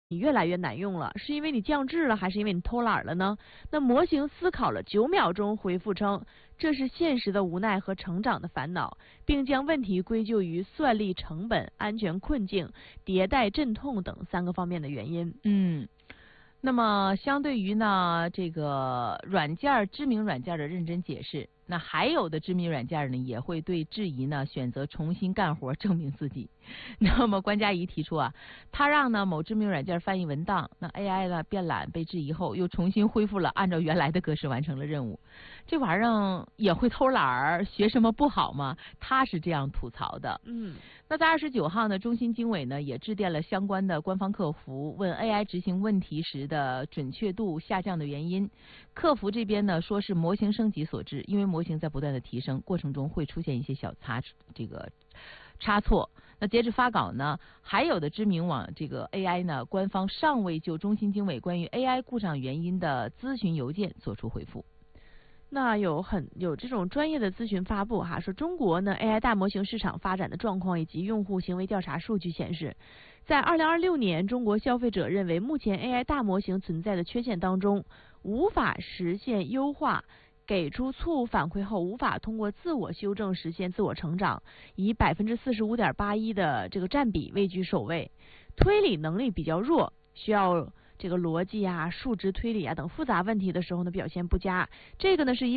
你越来越难用了，是因为你降智了，还是因为你偷懒了呢？那模型思考了9秒钟，回复称这是现实的无奈和成长的烦恼，并将问题归咎于算力成本、安全困境、迭代阵痛等3个方面的原因。 那么相对于呢这个知名软件的认真解释，那还有的知名软件呢也会对质疑呢选择重新干活证明自己。那么关佳怡提出啊，他让呢某知名软件翻译文档，那 AI 呢变懒被质疑后又重新恢复了按照原来的格式完成了任务。这玩意儿也会偷懒儿，学什么不好吗？他是这样吐槽的。那在29号呢，中信经纬呢也致电了相关的官方客服，问 AI 执行问题时的准确度下降的原因。客服这边呢说是模型升级所致，因为模型在不断的提升过程中会出现一些小差错。那截至发稿呢，还有的知名这个 AI 呢官方尚未就中信经纬关于 AI 故障原因的咨询邮件做出回复。 那有这种专业的咨询发布说中国呢 AI 大模型市场发展的状况以及用户行为调查数据显示，在2026年，中国消费者认为目前 AI 大模型存在的缺陷当中，无法实现优化，给出错误反馈后无法通过自我修正实现自我成长，以45.81%的这个占比位居首位。推理能力比较弱，需要这个逻辑数值推理等复杂问题的时候呢，表现不佳。这个呢是以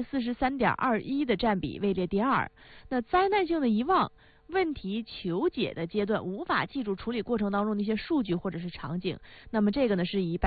43.21%的占比位列第2。那灾难性的遗忘，问题求解的阶段无法记住处理过程当中的一些数据或者是场景，那么这个呢是以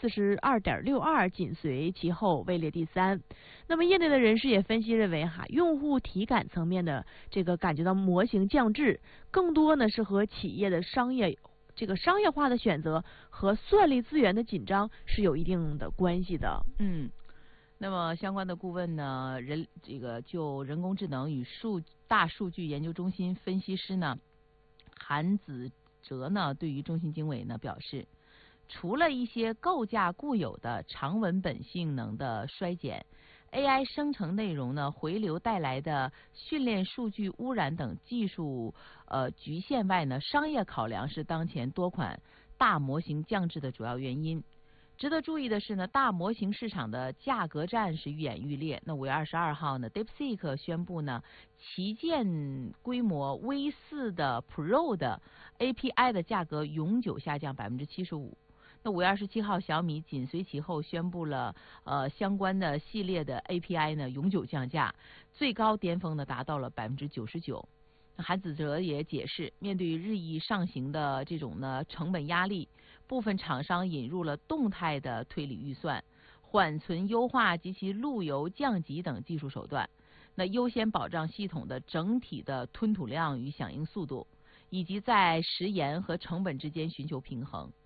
42.62%紧随其后位列第3。那么业内的人士也分析认为用户体感层面的这个感觉到模型降智，更多呢是和企业的商业化的选择和算力资源的紧张是有一定的关系的。 那么相关的顾问呢，就人工智能与大数据研究中心分析师呢韩子哲呢，对于中信经纬呢表示，除了一些构架固有的长文本性能的衰减，AI 生成内容呢回流带来的训练数据污染等技术局限外呢，商业考量是当前多款大模型降智的主要原因。值得注意的是呢，大模型市场的价格战是愈演愈烈。那5月22号呢 ，DeepSeek 宣布呢，旗舰规模 V4的 Pro 的 API 的价格永久下降75%。那5月27号，小米紧随其后宣布了相关的系列的 API 呢永久降价，最高巅峰呢达到了99%。韩子哲也解释，面对日益上行的这种呢成本压力，部分厂商引入了动态的推理预算、缓存优化及其路由降级等技术手段，那优先保障系统的整体的吞吐量与响应速度，以及在时延和成本之间寻求平衡。